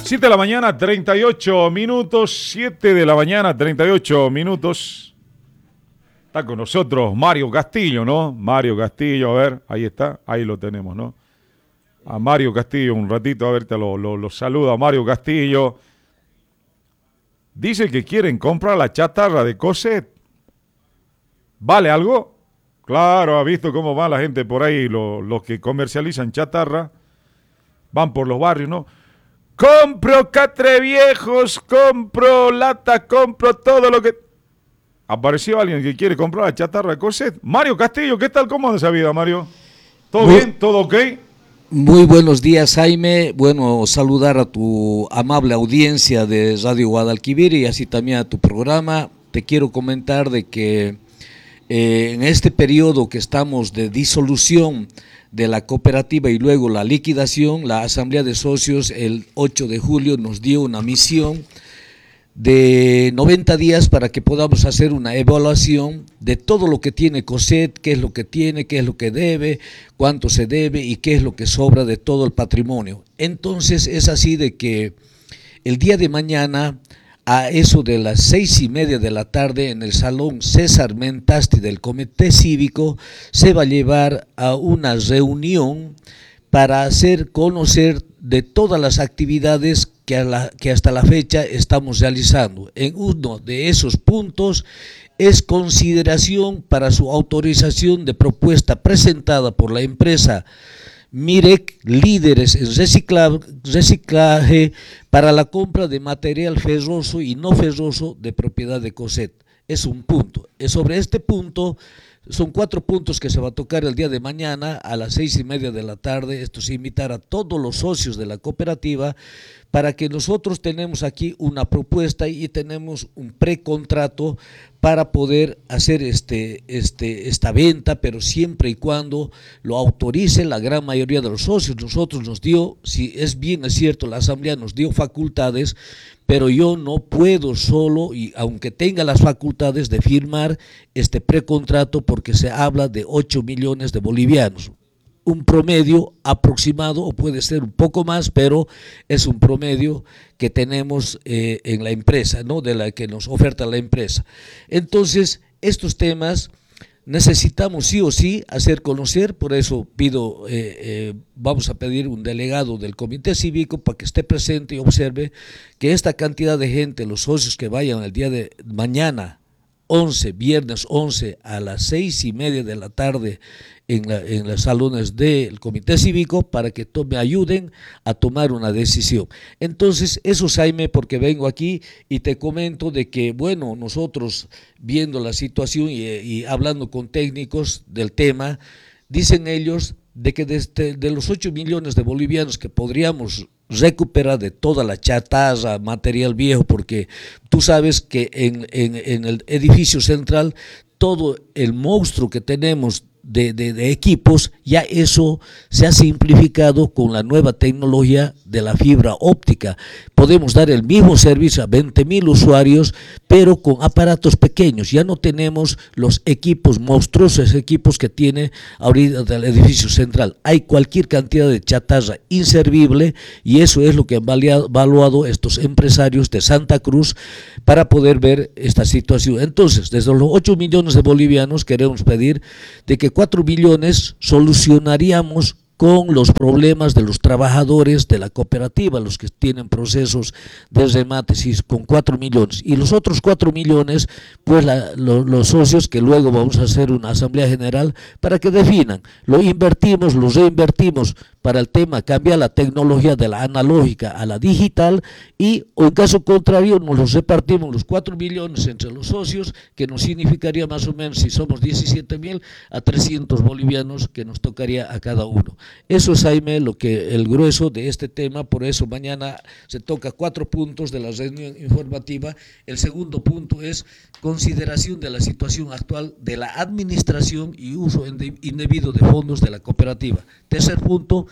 7 de la mañana, 38 minutos. 7 de la mañana, 38 minutos. Está con nosotros Mario Castillo, ¿no? Mario Castillo, a ver, ahí está, ahí lo tenemos, ¿no? A Mario Castillo, un ratito, a ver, te lo saluda Mario Castillo. Dice que quieren comprar la chatarra de Cosette. ¿Vale algo? Claro, ha visto cómo va la gente por ahí, los que comercializan chatarra. Van por los barrios, ¿no? Compro catre viejos, compro lata, compro todo lo que... Apareció alguien que quiere comprar la chatarra de Cosette. Mario Castillo, ¿qué tal? ¿Cómo anda esa vida, Mario? ¿Todo bien? ¿Todo ok? Muy buenos días, Jaime. Bueno, saludar a tu amable audiencia de Radio Guadalquivir y así también a tu programa. Te quiero comentar de que en este periodo que estamos de disolución de la cooperativa y luego la liquidación, la Asamblea de Socios el 8 de julio nos dio una misión de 90 días para que podamos hacer una evaluación de todo lo que tiene Cosette, qué es lo que tiene, qué es lo que debe, cuánto se debe y qué es lo que sobra de todo el patrimonio. Entonces es así de que el día de mañana, a eso de las 6:30 de la tarde, en el Salón César Mentasti del Comité Cívico, se va a llevar a una reunión para hacer conocer de todas las actividades que hasta la fecha estamos realizando. En uno de esos puntos es consideración para su autorización de propuesta presentada por la empresa Mirec, líderes en reciclaje para la compra de material ferroso y no ferroso de propiedad de Cosette. Es un punto. Sobre este punto, son 4 puntos que se va a tocar el día de mañana a las 6:30 de la tarde. Esto es invitar a todos los socios de la cooperativa para que nosotros tenemos aquí una propuesta y tenemos un precontrato para poder hacer esta venta, pero siempre y cuando lo autorice la gran mayoría de los socios. Nosotros nos dio, si es bien es cierto, la asamblea nos dio facultades, pero yo no puedo solo, y aunque tenga las facultades, de firmar este precontrato porque se habla de 8 millones de bolivianos. Un promedio aproximado, o puede ser un poco más, pero es un promedio que tenemos en la empresa, ¿no? De la que nos oferta la empresa. Entonces, estos temas necesitamos sí o sí hacer conocer, por eso pido, vamos a pedir un delegado del Comité Cívico para que esté presente y observe que esta cantidad de gente, los socios que vayan el día de mañana, viernes 11 a las 6:30 de la tarde en los salones del Comité Cívico para que me ayuden a tomar una decisión. Entonces, eso, Jaime, porque vengo aquí y te comento de que, bueno, nosotros viendo la situación y hablando con técnicos del tema, dicen ellos de que de los 8 millones de bolivianos que podríamos recuperar de toda la chatarra, material viejo, porque tú sabes que en el edificio central todo el monstruo que tenemos de equipos, ya eso se ha simplificado con la nueva tecnología de la fibra óptica. Podemos dar el mismo servicio a 20,000 usuarios, pero con aparatos pequeños. Ya no tenemos los equipos monstruosos, equipos que tiene ahorita el edificio central. Hay cualquier cantidad de chatarra inservible y eso es lo que han evaluado estos empresarios de Santa Cruz para poder ver esta situación. Entonces, desde los 8 millones de bolivianos queremos pedir de que 4 millones solucionaríamos con los problemas de los trabajadores de la cooperativa, los que tienen procesos de remates, y con 4 millones. Y los otros 4 millones, pues los socios, que luego vamos a hacer una asamblea general para que definan. Lo invertimos, lo reinvertimos para el tema, cambiar la tecnología de la analógica a la digital, y en caso contrario nos los repartimos los 4 millones entre los socios, que nos significaría más o menos, si somos 17,000, a 300 bolivianos que nos tocaría a cada uno. Eso es, Jaime, el grueso de este tema. Por eso mañana se toca 4 puntos de la reunión informativa. El segundo punto es consideración de la situación actual de la administración y uso indebido de fondos de la cooperativa. Tercer punto,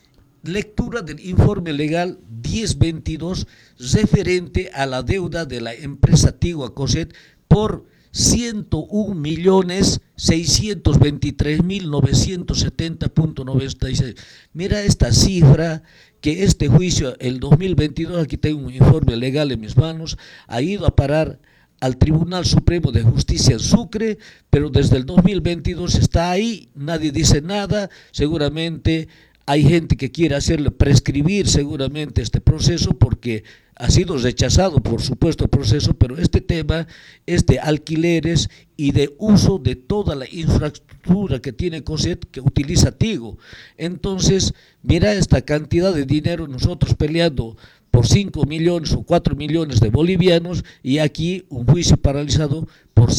lectura del informe legal 1022 referente a la deuda de la empresa Tigua Cosette por 101.623.970.96. Mira esta cifra que este juicio, el 2022, aquí tengo un informe legal en mis manos, ha ido a parar al Tribunal Supremo de Justicia en Sucre, pero desde el 2022 está ahí, nadie dice nada, seguramente hay gente que quiere hacerle prescribir seguramente este proceso porque ha sido rechazado, por supuesto, el proceso, pero este tema es de alquileres y de uso de toda la infraestructura que tiene COSET, que utiliza Tigo. Entonces, mira esta cantidad de dinero nosotros peleando por 5 millones o 4 millones de bolivianos y aquí un juicio paralizado por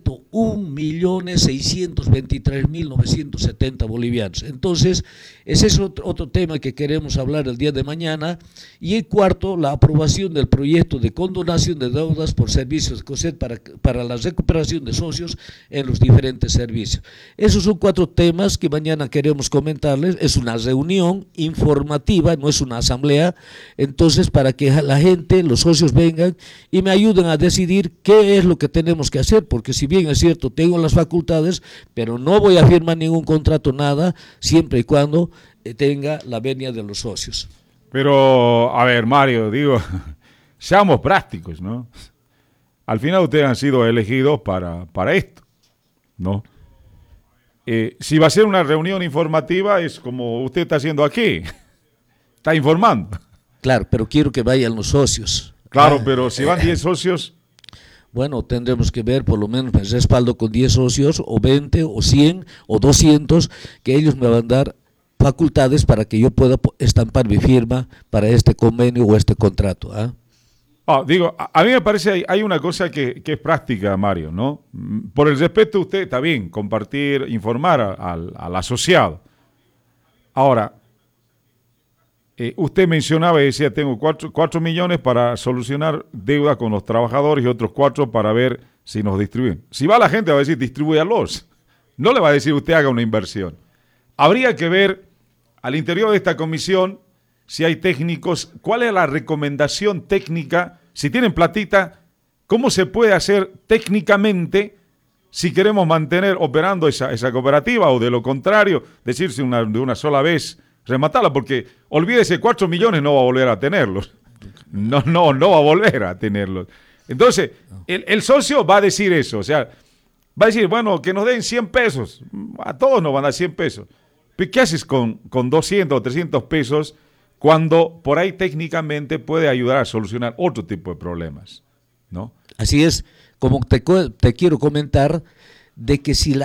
101.623.970 bolivianos. Entonces, ese es otro tema que queremos hablar el día de mañana. Y el cuarto, la aprobación del proyecto de condonación de deudas por servicios de COSET para la recuperación de socios en los diferentes servicios. Esos son 4 temas que mañana queremos comentarles. Es una reunión informativa, no es una asamblea. Entonces, para que la gente, los socios vengan y me ayuden a decidir qué es lo que tenemos que hacer, porque si bien es cierto, tengo las facultades, pero no voy a firmar ningún contrato, nada, siempre y cuando tenga la venia de los socios. Pero, a ver, Mario, digo, seamos prácticos, ¿no? Al final ustedes han sido elegidos para esto, ¿no? Si va a ser una reunión informativa, es como usted está haciendo aquí, está informando. Claro, pero quiero que vayan los socios. Claro, pero si van 10 socios... Bueno, tendremos que ver, por lo menos me respaldo con 10 socios, o 20, o 100, o 200, que ellos me van a dar facultades para que yo pueda estampar mi firma para este convenio o este contrato. Digo, a mí me parece hay una cosa que es práctica, Mario, ¿no? Por el respeto a usted, está bien, compartir, informar al asociado. Ahora, usted mencionaba y decía, tengo 4 millones para solucionar deuda con los trabajadores y otros 4 para ver si nos distribuyen. Si va la gente va a decir, distribúyalos. No le va a decir usted haga una inversión. Habría que ver al interior de esta comisión si hay técnicos, cuál es la recomendación técnica, si tienen platita, cómo se puede hacer técnicamente si queremos mantener operando esa cooperativa o de lo contrario, decirse de una sola vez, rematarla, porque olvídese, 4 millones no va a volver a tenerlos. No va a volver a tenerlos. Entonces, el socio va a decir eso, o sea, va a decir, bueno, que nos den 100 pesos, a todos nos van a dar 100 pesos. ¿Pero qué haces con 200 o 300 pesos cuando por ahí técnicamente puede ayudar a solucionar otro tipo de problemas, ¿no? Así es, como te quiero comentar, de que si la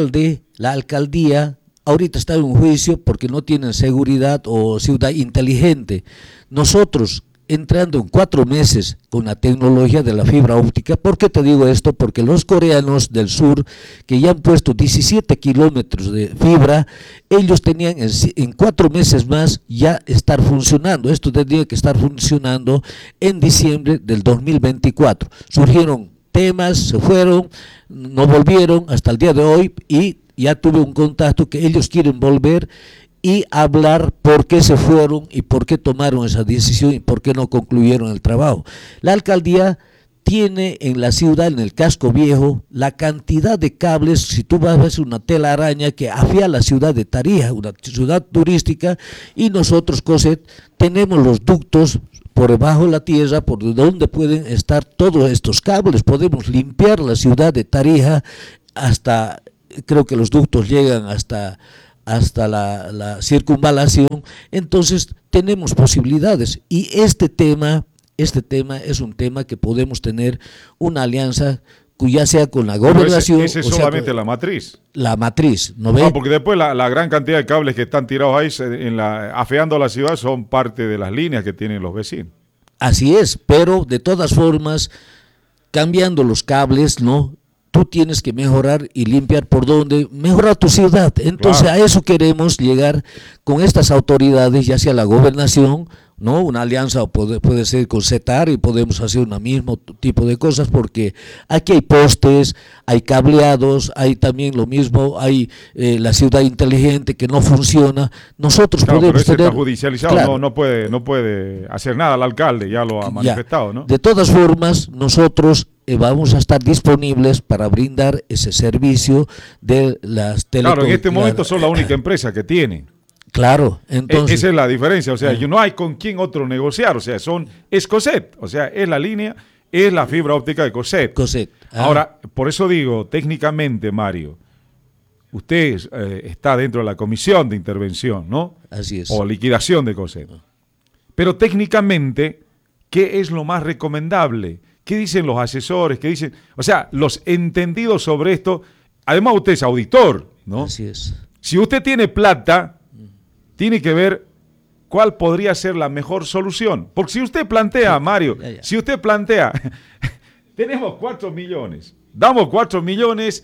alcaldía ahorita está en un juicio porque no tienen seguridad o ciudad inteligente. Nosotros, entrando en 4 meses con la tecnología de la fibra óptica, ¿por qué te digo esto? Porque los coreanos del sur, que ya han puesto 17 kilómetros de fibra, ellos tenían en 4 meses más ya estar funcionando. Esto tendría que estar funcionando en diciembre del 2024. Surgieron temas, se fueron, no volvieron hasta el día de hoy y ya tuve un contacto que ellos quieren volver y hablar por qué se fueron y por qué tomaron esa decisión y por qué no concluyeron el trabajo. La alcaldía tiene en la ciudad, en el casco viejo, la cantidad de cables, si tú vas a ver una tela araña que afía la ciudad de Tarija, una ciudad turística, y nosotros, COSET, tenemos los ductos por debajo de la tierra, por donde pueden estar todos estos cables. Podemos limpiar la ciudad de Tarija hasta... Creo que los ductos llegan hasta la circunvalación. Entonces tenemos posibilidades y este tema es un tema que podemos tener una alianza, ya sea con la gobernación. Ese es solamente la matriz. La matriz, ¿no ve? Porque después la gran cantidad de cables que están tirados ahí afeando la ciudad son parte de las líneas que tienen los vecinos. Así es, pero de todas formas, cambiando los cables, ¿no? Tú tienes que mejorar y limpiar por donde, mejorar tu ciudad. Entonces, claro, a eso queremos llegar con estas autoridades, ya sea la gobernación, ¿no? Una alianza puede ser con CETAR y podemos hacer un mismo tipo de cosas, porque aquí hay postes, hay cableados, hay también lo mismo, hay la ciudad inteligente que no funciona. Nosotros podemos pero tener... está judicializado, claro, no puede hacer nada el alcalde, ya lo ha manifestado, ¿no? De todas formas, nosotros vamos a estar disponibles para brindar ese servicio de las Claro, en este momento son la única empresa que tiene. Claro, entonces... Esa es la diferencia, o sea, no hay con quién otro negociar, o sea, es Coset, o sea, es la línea, es la fibra óptica de Coset. Ahora, por eso digo, técnicamente, Mario, usted está dentro de la comisión de intervención, ¿no? Así es. O liquidación de Coset. Pero técnicamente, ¿qué es lo más recomendable? ¿Qué dicen los asesores? ¿Qué dicen? O sea, los entendidos sobre esto, además usted es auditor, ¿no? Así es. Si usted tiene plata, tiene que ver cuál podría ser la mejor solución. Porque si usted plantea, Mario, si usted plantea, tenemos 4 millones, damos 4 millones,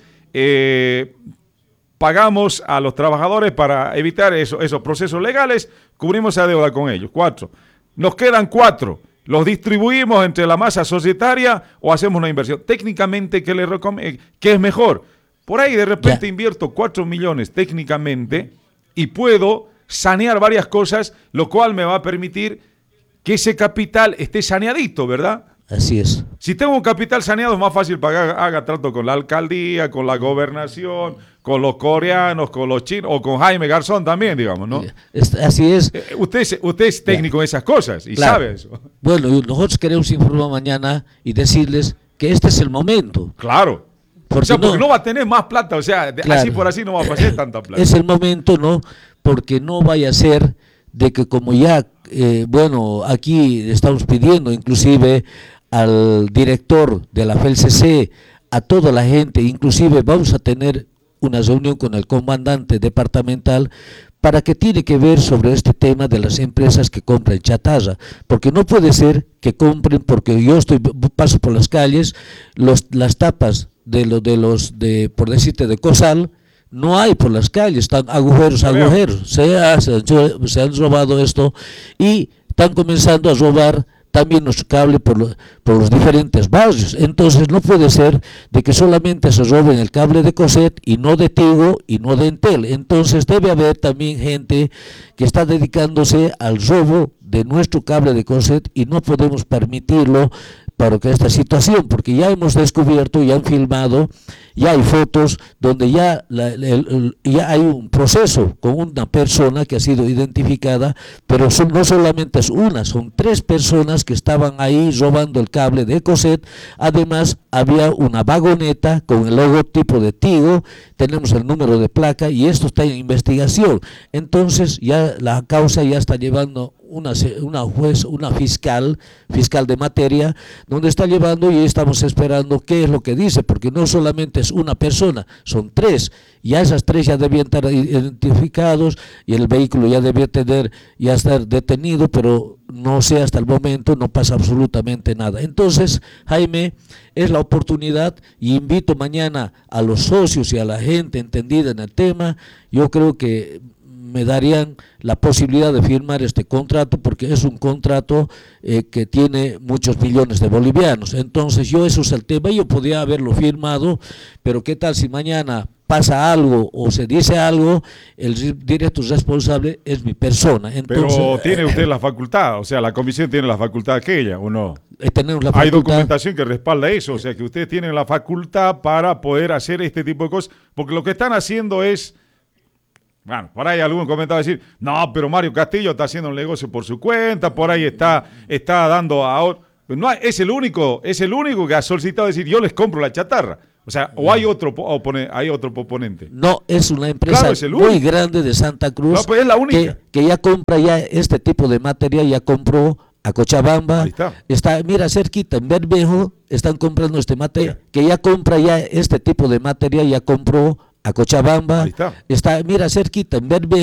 pagamos a los trabajadores para evitar esos procesos legales, cubrimos esa deuda con ellos, 4. Nos quedan 4, los distribuimos entre la masa societaria o hacemos una inversión. Técnicamente, ¿qué es mejor? Por ahí de repente invierto 4 millones técnicamente y puedo sanear varias cosas, lo cual me va a permitir que ese capital esté saneadito, ¿verdad? Así es. Si tengo un capital saneado es más fácil para que haga trato con la alcaldía, con la gobernación, con los coreanos, con los chinos o con Jaime Garzón también, digamos, ¿no? Así es. Usted es técnico en esas cosas y sabe eso. Bueno, nosotros queremos informar mañana y decirles que este es el momento. Claro. Porque no va a tener más plata, o sea, así por así no va a pasar tanta plata. Es el momento, ¿no? Porque no vaya a ser de que como ya, aquí estamos pidiendo inclusive al director de la FELCC, a toda la gente, inclusive vamos a tener una reunión con el comandante departamental para que tiene que ver sobre este tema de las empresas que compran chatarra, porque no puede ser que compren, porque yo paso por las calles, las tapas por decirte, de Cosal, no hay por las calles, están agujeros, se han robado esto y están comenzando a robar también nuestro cable por los diferentes barrios. Entonces no puede ser de que solamente se roben el cable de Coset y no de Tigo y no de Entel. Entonces debe haber también gente que está dedicándose al robo de nuestro cable de Coset y no podemos permitirlo para que esta situación, porque ya hemos descubierto, ya han filmado, ya hay fotos donde ya hay un proceso con una persona que ha sido identificada, pero no solamente es una, son 3 personas que estaban ahí robando el cable de Coset. Además había una vagoneta con el logotipo de Tigo, tenemos el número de placa y esto está en investigación. Entonces ya la causa ya está llevando una fiscal de materia, donde está llevando y estamos esperando qué es lo que dice, porque no solamente es una persona, son 3, ya esas 3 ya debían estar identificados y el vehículo ya debía estar detenido, pero no sé, hasta el momento no pasa absolutamente nada. Entonces, Jaime, es la oportunidad y invito mañana a los socios y a la gente entendida en el tema. Yo creo que me darían la posibilidad de firmar este contrato, porque es un contrato que tiene muchos millones de bolivianos. Entonces eso es el tema. Yo podía haberlo firmado, pero qué tal si mañana pasa algo o se dice algo, el directo responsable es mi persona. Entonces, pero tiene usted la facultad, o sea, la comisión tiene la facultad aquella, ¿o no? Tenemos la facultad. Hay documentación que respalda eso, o sea, que ustedes tienen la facultad para poder hacer este tipo de cosas, porque lo que están haciendo es... Bueno, por ahí algún comentaba decir, no, pero Mario Castillo está haciendo un negocio por su cuenta, por ahí está dando a... No, es el único que ha solicitado decir, yo les compro la chatarra. O sea, o hay otro proponente. No, es una empresa muy grande de Santa Cruz, no, pues es la única. Que ya compra ya este tipo de material, ya compró a Cochabamba, está, mira, cerquita, en Bermejo, están comprando este material, que ya compra ya este tipo de material, ya compró a Cochabamba, está, mira, cerquita, en Bermejo.